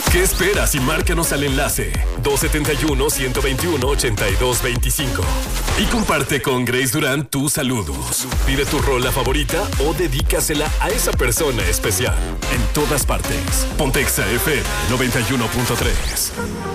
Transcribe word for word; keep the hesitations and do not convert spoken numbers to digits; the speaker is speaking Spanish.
¿Qué esperas y márcanos al enlace dos siete uno, uno dos uno, ocho dos dos cinco y comparte con Grace Durán tus saludos? Pide tu rola favorita o dedícasela a esa persona especial. En todas partes. Ponte Exa F M noventa y uno punto tres.